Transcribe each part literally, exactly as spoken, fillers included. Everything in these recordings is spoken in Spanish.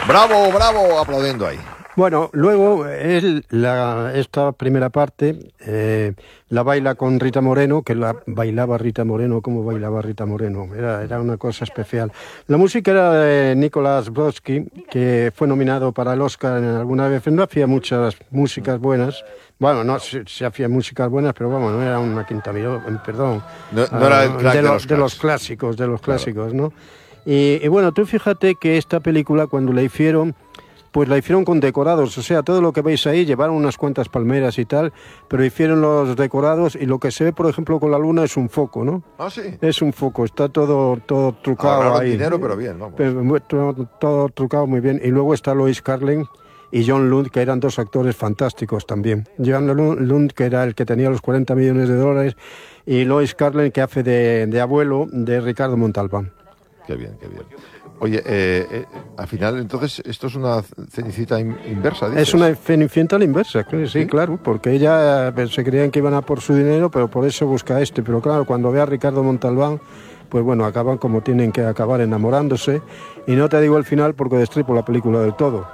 Bravo, bravo, aplaudiendo ahí. Bueno, luego él, la, esta primera parte eh, la baila con Rita Moreno, que la bailaba Rita Moreno, como bailaba Rita Moreno, era, era una cosa especial. La música era de Nicholas Brodsky, que fue nominado para el Oscar en alguna vez, no hacía muchas músicas buenas, bueno, no se, se hacía músicas buenas, pero vamos, no era una quinta millón, perdón, no, no era el crack de, de, lo, los de los clásicos, de los clásicos, claro. ¿No? Y, y bueno, tú fíjate que esta película cuando la hicieron, pues la hicieron con decorados, o sea, todo lo que veis ahí, llevaron unas cuantas palmeras y tal, pero hicieron los decorados y lo que se ve, por ejemplo, con la luna es un foco, ¿no? Ah, sí. Es un foco, está todo, todo trucado. Ahorraron ahí. dinero, pero bien, vamos. Pero, todo, todo trucado muy bien. Y luego está Lois Carlin y John Lund, que eran dos actores fantásticos también. John Lund, que era el que tenía los cuarenta millones de dólares, y Lois Carlin, que hace de, de abuelo de Ricardo Montalbán. Qué bien, qué bien. Oye, eh, eh, al final, entonces, esto es una Cenicienta in- inversa, ¿dices? Es una Cenicienta a la inversa, sí, ¿Sí? claro, porque ella eh, se creían que iban a por su dinero, pero por eso busca este. Pero claro, cuando ve a Ricardo Montalbán, pues bueno, acaban como tienen que acabar, enamorándose. Y no te digo el final porque destripo la película del todo.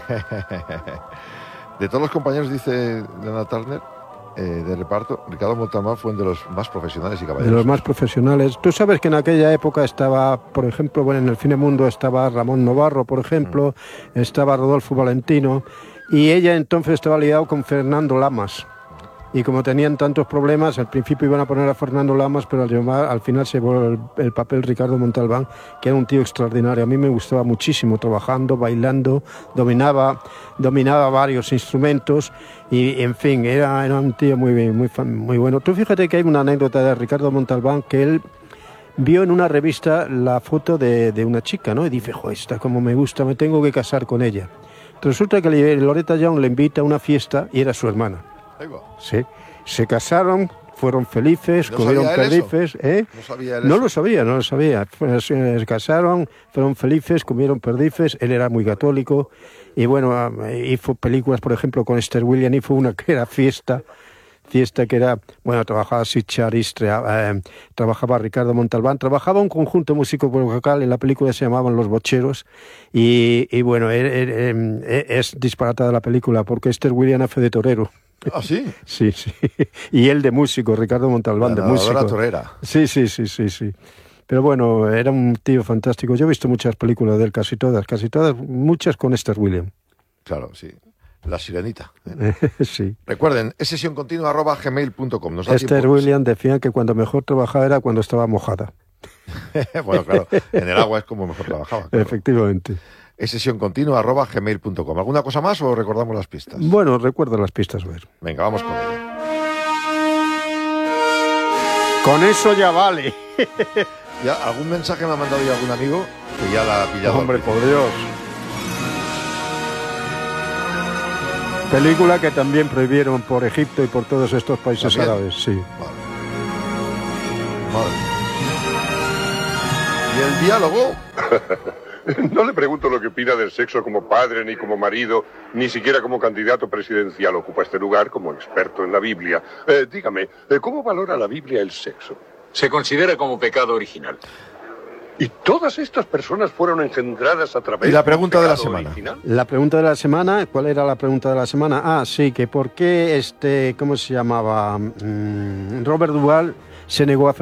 De todos los compañeros, dice Lana Turner, eh, de reparto, Ricardo Montalbán fue uno de los más profesionales y caballeros. De los más profesionales. Tú sabes que en aquella época estaba, por ejemplo, bueno, en el cine mundo estaba Ramón Novarro, por ejemplo, mm. estaba Rodolfo Valentino, y ella entonces estaba liado con Fernando Lamas. Y como tenían tantos problemas, al principio iban a poner a Fernando Lamas, pero al, llamar, al final se llevó el, el papel Ricardo Montalbán, que era un tío extraordinario. A mí me gustaba muchísimo, trabajando, bailando, dominaba, dominaba varios instrumentos y, en fin, era, era un tío muy, muy, muy bueno. Tú fíjate que hay una anécdota de Ricardo Montalbán que él vio en una revista la foto de, de una chica, ¿no? Y dice, jo, esta como me gusta, me tengo que casar con ella. Resulta que Loretta Young le invita a una fiesta y era su hermana. Sí, se casaron, fueron felices, ¿No comieron perdices, ¿eh? No sabía él No eso. lo sabía, no lo sabía. Se casaron, fueron felices, comieron perdices, él era muy católico y bueno, hizo películas, por ejemplo, con Esther Williams, hizo una que era Fiesta, Fiesta que era, bueno, trabajaba Sichar Istre, eh, trabajaba Ricardo Montalbán, trabajaba un conjunto músico vocal, en la película se llamaban Los Bocheros y, y bueno, er, er, er, es disparatada la película porque Esther Williams hace de torero. ¿Ah, sí? Sí, sí. Y él de músico, Ricardo Montalbán de músico. La torera. Sí, sí, sí, sí, sí. Pero bueno, era un tío fantástico. Yo he visto muchas películas de él, casi todas, casi todas, muchas con Esther Williams. Claro, sí. La Sirenita. ¿eh? Sí. Recuerden, es sesión continua arroba gmail punto com. Esther Williams decía que cuando mejor trabajaba era cuando estaba mojada. Bueno, claro, en el agua es como mejor trabajaba. Claro. Efectivamente. Es sesión continua arroba gmail punto com. ¿Alguna cosa más o recordamos las pistas? Bueno, recuerdo las pistas, ver. Venga, vamos con ella. Con eso ya vale. ¿Ya? ¿Algún mensaje me ha mandado ya algún amigo que ya la ha pillado? Hombre, por Dios. Película que también prohibieron por Egipto y por todos estos países ¿También? árabes, sí. Vale. Madre. ¿Y el diálogo? No le pregunto lo que opina del sexo como padre, ni como marido, ni siquiera como candidato presidencial. Ocupa este lugar como experto en la Biblia. Eh, dígame, ¿cómo valora la Biblia el sexo? Se considera como pecado original. ¿Y todas estas personas fueron engendradas a través ¿Y la pregunta de de la un pecado semana? original? La pregunta de la semana, ¿cuál era la pregunta de la semana? Ah, sí, que por qué este, ¿cómo se llamaba? Mm, Robert Duvall se negó a